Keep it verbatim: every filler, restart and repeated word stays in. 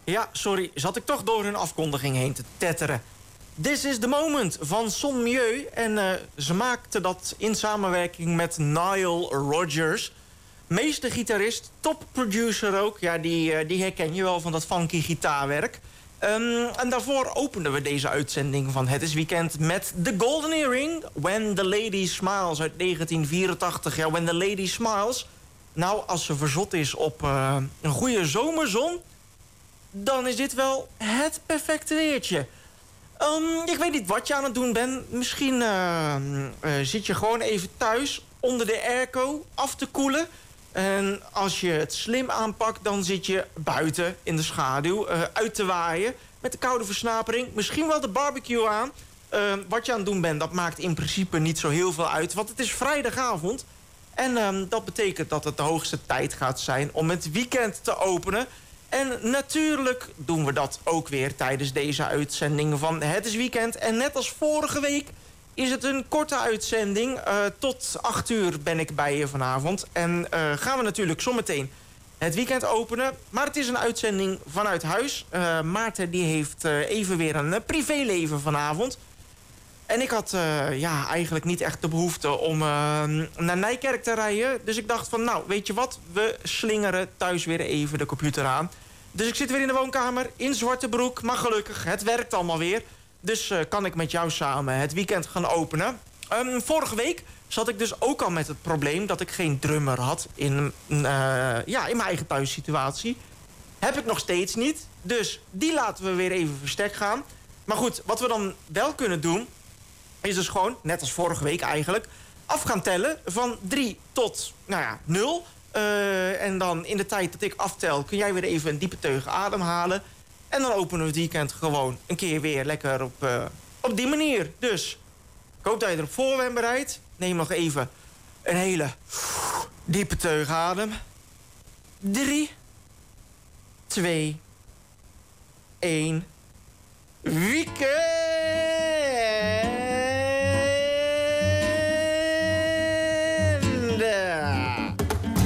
Ja, sorry, zat ik toch door hun afkondiging heen te tetteren. This is the Moment van Son Mieu. En uh, ze maakte dat in samenwerking met Nile Rodgers. Meestergitarist, topproducer ook. Ja, die, uh, die herken je wel van dat funky gitaarwerk. Um, en daarvoor openden we deze uitzending van Het is Weekend met The Golden Earring. When the Lady Smiles uit negentien vierentachtig. Ja, When the Lady Smiles. Nou, als ze verzot is op uh, een goede zomerzon, dan is dit wel het perfecte weertje. Um, ik weet niet wat je aan het doen bent. Misschien uh, uh, zit je gewoon even thuis onder de airco af te koelen. En als je het slim aanpakt, dan zit je buiten in de schaduw uh, uit te waaien. Met de koude versnapering. Misschien wel de barbecue aan. Uh, wat je aan het doen bent, dat maakt in principe niet zo heel veel uit. Want het is vrijdagavond. En um, dat betekent dat het de hoogste tijd gaat zijn om het weekend te openen. En natuurlijk doen we dat ook weer tijdens deze uitzending van Het is Weekend. En net als vorige week is het een korte uitzending. Uh, tot acht uur ben ik bij je vanavond. En uh, gaan we natuurlijk zometeen het weekend openen. Maar het is een uitzending vanuit huis. Uh, Maarten die heeft uh, even weer een uh, privéleven vanavond. En ik had uh, ja, eigenlijk niet echt de behoefte om uh, naar Nijkerk te rijden. Dus ik dacht van, nou, weet je wat? We slingeren thuis weer even de computer aan. Dus ik zit weer in de woonkamer, in zwarte broek. Maar gelukkig, het werkt allemaal weer. Dus uh, kan ik met jou samen het weekend gaan openen. Um, vorige week zat ik dus ook al met het probleem dat ik geen drummer had in, uh, ja, in mijn eigen thuissituatie. Heb ik nog steeds niet. Dus die laten we weer even verstek gaan. Maar goed, wat we dan wel kunnen doen, is dus gewoon, net als vorige week eigenlijk, af gaan tellen van drie tot, nou ja, nul. Uh, en dan in de tijd dat ik aftel, kun jij weer even een diepe teug ademhalen. En dan openen we het weekend gewoon een keer weer lekker op, uh, op die manier. Dus, ik hoop dat je erop voor bent bereid. Neem nog even een hele diepe teug adem. Drie, twee, één. Weekend!